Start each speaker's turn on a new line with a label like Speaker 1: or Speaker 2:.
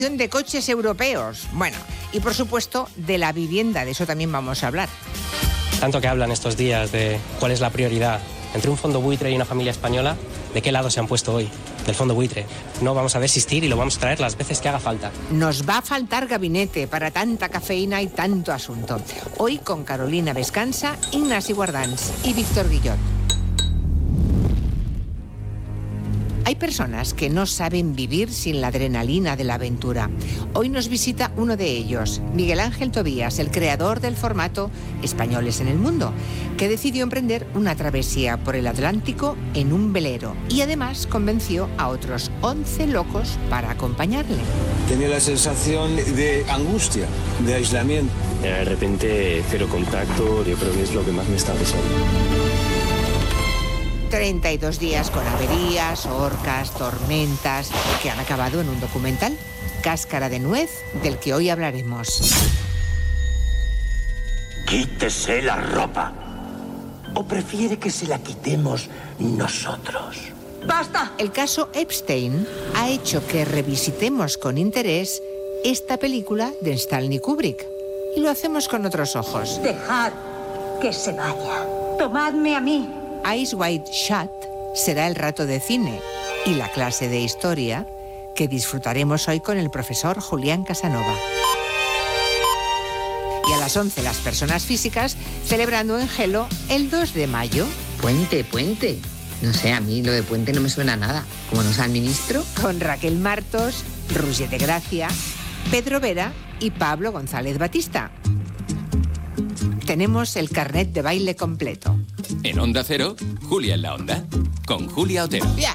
Speaker 1: de coches europeos. Bueno, y por supuesto de la vivienda, de eso también vamos a hablar.
Speaker 2: Tanto que hablan estos días de cuál es la prioridad entre un fondo buitre y una familia española, ¿de qué lado se han puesto hoy? Del fondo buitre. No vamos a desistir y lo vamos a traer las veces que haga falta.
Speaker 1: Nos va a faltar gabinete para tanta cafeína y tanto asunto. Hoy con Carolina Vescansa, Ignasi Guardans y Víctor Guillot. Hay personas que no saben vivir sin la adrenalina de la aventura. Hoy nos visita uno de ellos, Miguel Ángel Tobías, el creador del formato Españoles en el Mundo, que decidió emprender una travesía por el Atlántico en un velero y además convenció a otros 11 locos para acompañarle.
Speaker 3: Tenía la sensación de angustia, de aislamiento.
Speaker 4: De repente, cero contacto, yo creo que es lo que más me está pesando.
Speaker 1: 32 días con averías, orcas, tormentas, que han acabado en un documental, Cáscara de Nuez, del que hoy hablaremos.
Speaker 5: Quítese la ropa. ¿O prefiere que se la quitemos nosotros?
Speaker 1: ¡Basta! El caso Epstein ha hecho que revisitemos con interés esta película de Stanley Kubrick. Y lo hacemos con otros ojos.
Speaker 6: Dejad que se vaya. Tomadme a mí.
Speaker 1: Eyes Wide Shut será el rato de cine y la clase de historia que disfrutaremos hoy con el profesor Julián Casanova. Y a las 11 las personas físicas celebrando en Gelo el 2 de mayo.
Speaker 7: Puente. No sé, a mí lo de puente no me suena a nada. Como no sea el ministro.
Speaker 1: Con Raquel Martos, Roger de Gracia, Pedro Vera y Pablo González Batista. Tenemos el carnet de baile completo.
Speaker 8: En Onda Cero, Julia en la Onda, con Julia Otero.